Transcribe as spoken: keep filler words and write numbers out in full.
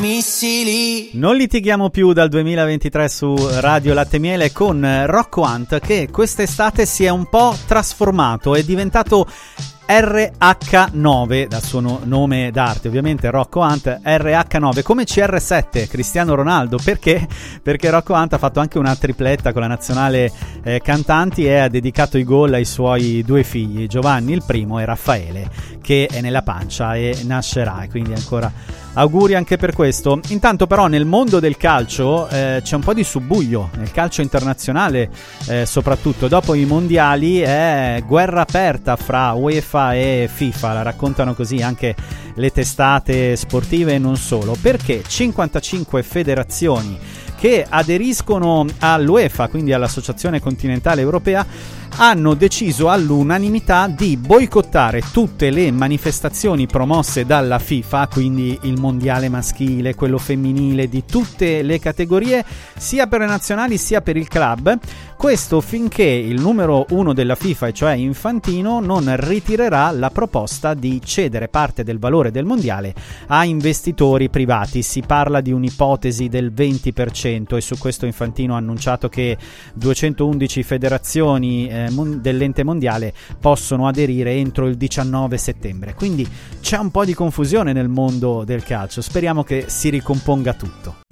Missili. Non litighiamo più dal duemilaventitré su Radio Latte Miele con Rocco Hunt, che quest'estate si è un po' trasformato, è diventato R H nove, dal suo no- nome d'arte ovviamente, Rocco Hunt, R H nove, come C R sette, Cristiano Ronaldo. Perché? Perché Rocco Hunt ha fatto anche una tripletta con la nazionale eh, cantanti e ha dedicato i gol ai suoi due figli, Giovanni il primo e Raffaele, che è nella pancia e nascerà, e quindi ancora auguri anche per questo. Intanto però nel mondo del calcio eh, c'è un po' di subbuglio, nel calcio internazionale eh, soprattutto dopo i mondiali è guerra aperta fra UEFA e FIFA, la raccontano così anche le testate sportive e non solo, perché cinquantacinque federazioni che aderiscono all'UEFA, quindi all'Associazione Continentale Europea, hanno deciso all'unanimità di boicottare tutte le manifestazioni promosse dalla FIFA, quindi il mondiale maschile, quello femminile, di tutte le categorie, sia per le nazionali sia per il club. Questo finché il numero uno della FIFA, e cioè Infantino, non ritirerà la proposta di cedere parte del valore del mondiale a investitori privati. Si parla di un'ipotesi del venti per cento e su questo Infantino ha annunciato che duecentoundici federazioni eh, mon- dell'ente mondiale possono aderire entro il diciannove settembre. Quindi c'è un po' di confusione nel mondo del calcio, speriamo che si ricomponga tutto.